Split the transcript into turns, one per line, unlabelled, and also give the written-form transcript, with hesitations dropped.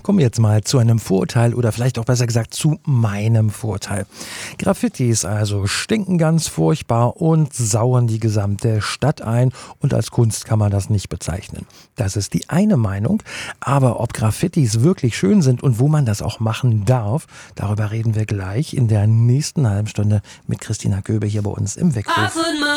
Kommen wir jetzt mal zu einem Vorurteil oder vielleicht auch besser gesagt zu meinem Vorteil. Graffitis also stinken ganz furchtbar und sauern die gesamte Stadt ein und als Kunst kann man das nicht bezeichnen. Das ist die eine Meinung, aber ob Graffitis wirklich schön sind und wo man das auch machen darf, darüber reden wir gleich in der nächsten halben Stunde mit Christina Köbe hier bei uns im Weckruf.